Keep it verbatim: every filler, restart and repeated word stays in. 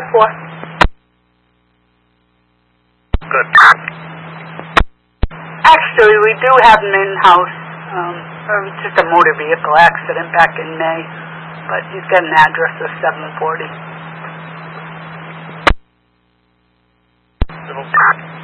for? Good. Actually, we do have an in-house. Um, it was just a motor vehicle accident back in May, but he's got an address of seven forty. Okay.